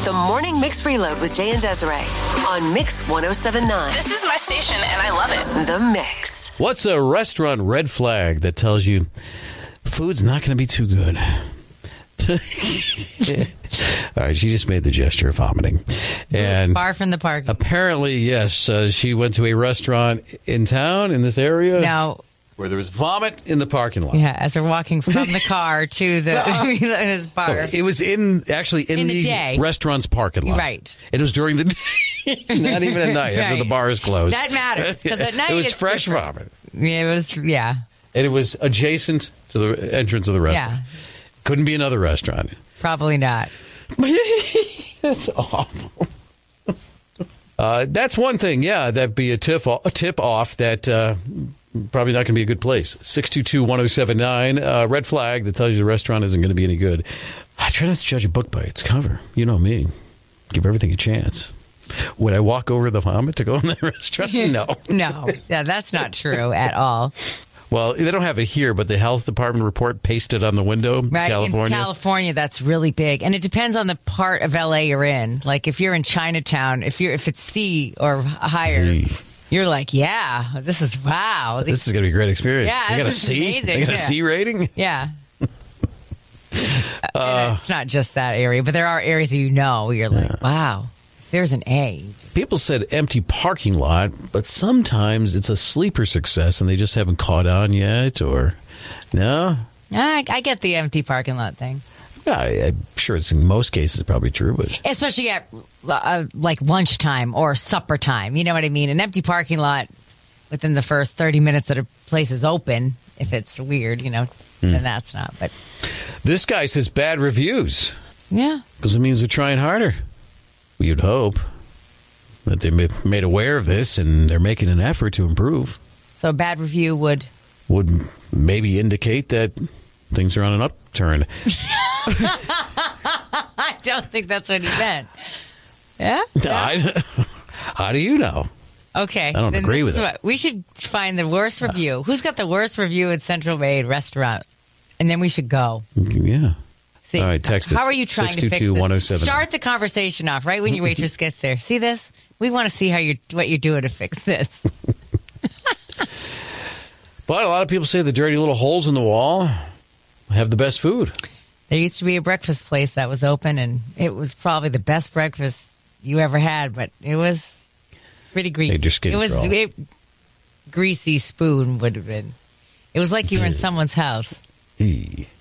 The Morning Mix Reload with Jay and Desiree on Mix 107.9. This is my station, and I love it. The Mix. What's a restaurant red flag that tells you food's not going to be too good? All right, she just made the gesture of vomiting. And far from the park. Apparently, yes, she went to a restaurant in town, in this area. Now, where there was vomit in the parking lot. yeah, as we're walking from the car to the bar. It was in the day. restaurant's parking lot. Right. It was during the day, not even at night, after Right. the bar is closed. That matters, because at night it was it's fresh different. vomit. Yeah, it was, yeah. And it was adjacent to the entrance of the restaurant. Yeah. Couldn't be another restaurant. Probably not. That's awful. That's one thing, yeah, that'd be a tip off that probably not going to be a good place. 622-1079, red flag that tells you the restaurant isn't going to be any good. I try not to judge a book by its cover. You know me. Give everything a chance. Would I walk over the vomit to go in that restaurant? No. No. Yeah, that's not true at all. Well, they don't have it here, but the health department report pasted on the window, Right. California. In California, that's really big. And it depends on the part of LA you're in. Like if you're in Chinatown, if it's C or higher, you're like, yeah, this is wow. This is going to be a great experience. Yeah, they got a this is C? amazing. They got a Yeah. C rating? Yeah. And it's not just that area, but there are areas that you're like, wow, there's an A. People said empty parking lot, but sometimes it's a sleeper success and they just haven't caught on yet, or no? I get the empty parking lot thing. I'm sure it's in most cases probably true, but Especially at like lunchtime or supper time. You know what I mean? An empty parking lot within the first 30 minutes that a place is open, if it's weird, then that's not. But this guy says bad reviews yeah. because it means they're trying harder. You'd hope that they made aware of this and they're making an effort to improve. So a bad review would maybe indicate that things are on an upturn. I don't think that's what he meant. Yeah? How do you know? Okay. I don't then agree this with is it. what- we should find the worst review. Who's got the worst review at Central Maid Restaurant? And then we should go. Yeah. See, All right, text us. how are you trying to fix this? 622-1079. Start the conversation off right when your waitress gets there. See this? We want to see what you're doing to fix this. But a lot of people say the dirty little holes in the wall have the best food. There used to be a breakfast place that was open, and it was probably the best breakfast you ever had, but it was pretty greasy. Made your skin crawl. Greasy spoon would have been. It was like you were in someone's house. Hey.